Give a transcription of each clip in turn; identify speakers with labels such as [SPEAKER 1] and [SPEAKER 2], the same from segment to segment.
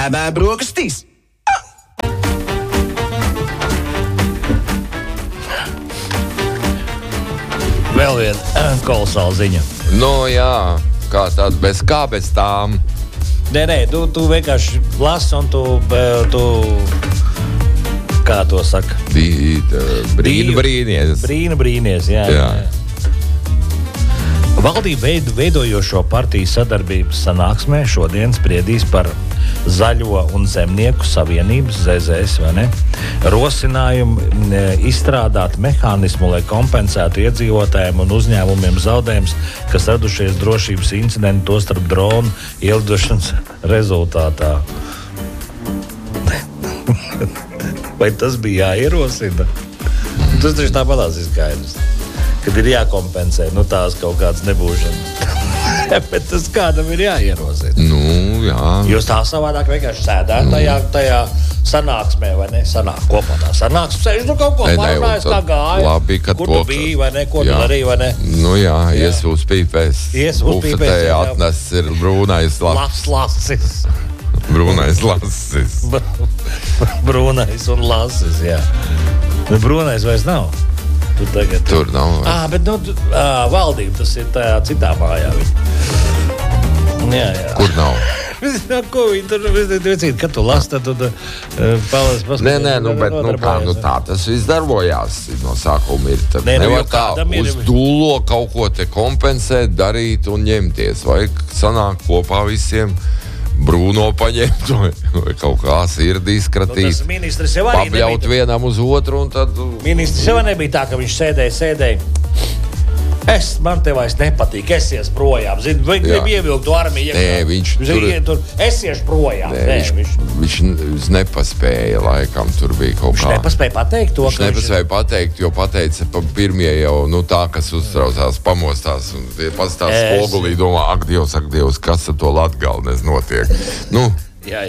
[SPEAKER 1] Brokastīs.
[SPEAKER 2] Vēl viena kolosāla ziņa.
[SPEAKER 3] Nu jā, bez tām.
[SPEAKER 2] Nē, tu vienkārši lasi un tu kā to saka? Brīnies, jā. Valdība veidojošo partiju sadarbības sanāksmē šodien spriedīs par Zaļo un Zemnieku savienības ZZS, vai ne? Rosinājumu izstrādāt mehānismu, lai kompensētu iedzīvotājiem un uzņēmumiem zaudējumus, kas radušies drošības incidentu, tostarp dronu ielidošanas rezultātā. Vai tas bija jāierosina? Tas taču tāpatās ir skaidrs. Kad ir jākompensē, tās kaut kādas nebūšanas. Bet tas kādam ir jāierosina.
[SPEAKER 3] Nu, jā.
[SPEAKER 2] Jūs tā savādāk vienkārši sēdāt tajā sanāksmē, vai ne? Sanāk kopā tā sanāksmē. Sēž kaut ko pārunājas, kā gāja.
[SPEAKER 3] Labi, ka
[SPEAKER 2] kur tu biji, vai ne? Ko tu darīji, vai ne?
[SPEAKER 3] Nu jā, iesūs pīpēs. Bufetē atnes ir brūnais
[SPEAKER 2] lasis.
[SPEAKER 3] Brūnais lasis.
[SPEAKER 2] Brūnais un lasis, jā. Brūnais vairs nav.
[SPEAKER 3] Tur nav.
[SPEAKER 2] Bet valdība tas ir tajā citā mājā. Jā.
[SPEAKER 3] Kur nav?
[SPEAKER 2] Ko viņi tur vecīt, kad tu lasi, tad palas.
[SPEAKER 3] Nē, tā tas viss darbojās no sākuma ir. Tad nevar tā uz dūlo kaut ko te kompensēt, darīt un ņemties. Vajag sanākt kopā visiem. Brūno paņemt vai kaut kā sirdi izkratīt, pabļaut vienam uz otru un tad...
[SPEAKER 2] Ministrs jau nebija tā, ka viņš sēdēja. Man te vairs nepatīk, esies projām. Zini, vai grib ievilkt to armiju?
[SPEAKER 3] Nē, viņš
[SPEAKER 2] tur esies projām.
[SPEAKER 3] Viņš nepaspēja laikam, tur bija kaut kā...
[SPEAKER 2] Viņš nepaspēja pateikt to,
[SPEAKER 3] Viņš nepaspēja pateikt, jo pateica pirmie jau, tā, kas uztraucās, pamostās un pastāv spogulī, domā, ak, Dievs, kas ar to Latgalnes notiek?
[SPEAKER 2] Jā.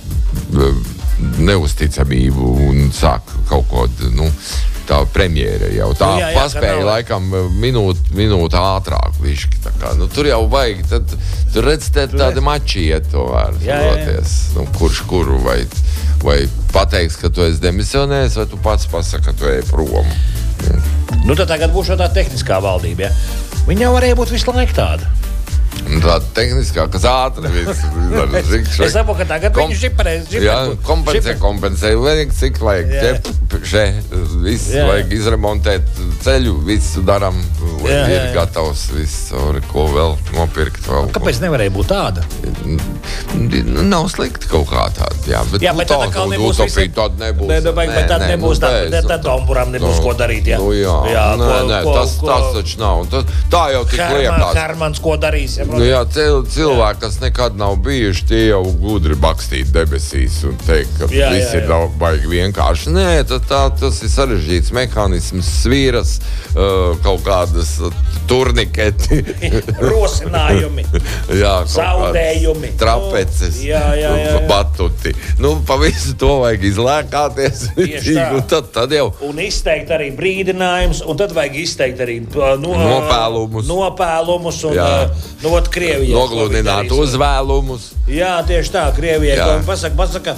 [SPEAKER 3] Neusticamību un sāk kaut ko, tā premjera jau tā paspēja laikam minūte ātrāk višķi. Tur jau vajag, tad tur redz tādi mači iet to vērts. Kurš kuru vai pateiks, ka tu esi demisionējis, vai tu pats pasaka, ka tu ej prom.
[SPEAKER 2] Tad tagad būs tā tehniskā valdība, ja? Viņa jau varēja būt visu laiku tāda.
[SPEAKER 3] Tā tehniskā, kas ātri viss.
[SPEAKER 2] Es saprotu, ka tagad viņš žiparēs.
[SPEAKER 3] Jā, kompensē. Cik vajag viss vajag izremontēt ceļu, visu daram, ir gatavs viss, ko vēl nopirkt.
[SPEAKER 2] Kāpēc nevarēja būt tāda?
[SPEAKER 3] Nav slikti kaut kā tāda, jā.
[SPEAKER 2] Bet tad atkal nebūs visi.
[SPEAKER 3] Tāda nebūs.
[SPEAKER 2] Bet tad nebūs tāda, tad domburam nebūs ko darīt, jā.
[SPEAKER 3] Nē, tas taču nav. Tā jau tik liekas.
[SPEAKER 2] Hermans ko darīs, jā.
[SPEAKER 3] Jā, cilvēki, kas nekad nav bijuši, tie jau gudri bakstīt debesīs un teikt, ka viss ir baigi vienkārši. Nē, tas ir sarežģīts mehānisms, svīras, kaut kādas turniketi.
[SPEAKER 2] Rosinājumi, zaudējumi.
[SPEAKER 3] Trapeces, batuti. Pa visu to vajag izlēkāties. Tad jau.
[SPEAKER 2] Un izteikt arī brīdinājums, un tad vajag izteikt arī nopēlumus un Krievijai.
[SPEAKER 3] Nogludināt uzvēlumus.
[SPEAKER 2] Jā, tieši tā, Krievijai. Pasaka,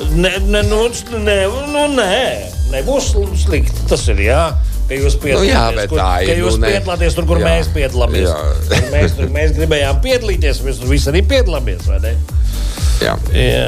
[SPEAKER 2] nebūs slikti. Tas ir, jā. Ka jūs piedalāties tur, kur mēs piedalāmies. Mēs gribējām piedalīties, mēs tur visi arī piedalāmies, vai ne?
[SPEAKER 3] Jā.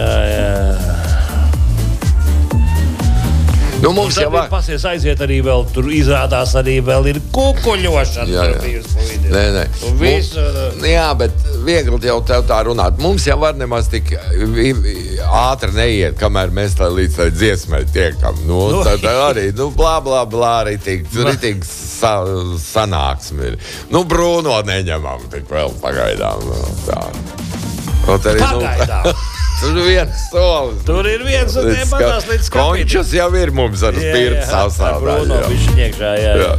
[SPEAKER 2] Mums jau pasies aiziet arī vēl, tur izrādās arī vēl ir kukuļošana.
[SPEAKER 3] Nē. Jā, bet viegli jau tev tā runāt. Mums jau var nemaz tik ātri neiet, kamēr mēs līdz tai dziesmai tiekam. Tad arī, blā, ritīgi sanāksmi ir. Brūno neņemam tik vēl pagaidām.
[SPEAKER 2] Pagaidām.
[SPEAKER 3] Tur ir viens solis.
[SPEAKER 2] Tur ir viens un nepatās līdz skapītiem.
[SPEAKER 3] Končus jau ir mums ar spirtu sastāvdaļu.
[SPEAKER 2] Bruno bišķi iekšā, jā.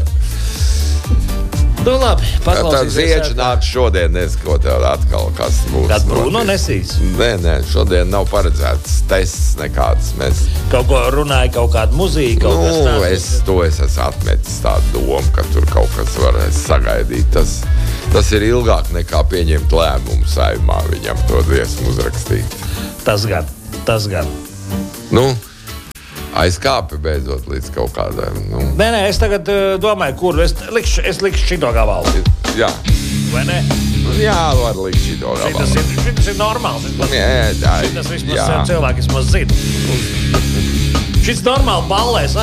[SPEAKER 2] Labi, paklausīsies.
[SPEAKER 3] Tad Zieģi nāk šodien, ko tev atkal kas būs.
[SPEAKER 2] Kad Bruno nesīs?
[SPEAKER 3] Nē, šodien nav paredzēts tests nekāds. Mēs
[SPEAKER 2] kaut ko runāja, kaut kādu muzīku, kaut kas tāds.
[SPEAKER 3] Es esmu atmetis tādu domu, ka tur kaut kas varēs sagaidīt. Tas ir ilgāk nekā pieņemt lēmumu Saeimā viņam to dziesmu uzrakstīt.
[SPEAKER 2] Tas gan. Tas gan.
[SPEAKER 3] Aizkāpi beidzot līdz kaut kādam.
[SPEAKER 2] Nē, es tagad domāju, kur es likšu šito gabalu.
[SPEAKER 3] Jā.
[SPEAKER 2] Vai ne?
[SPEAKER 3] Jā, var likt šito gabalu.
[SPEAKER 2] Šitas ir normāls. Šitas vismaz cilvēki vismaz zina. Šis normāli ballēs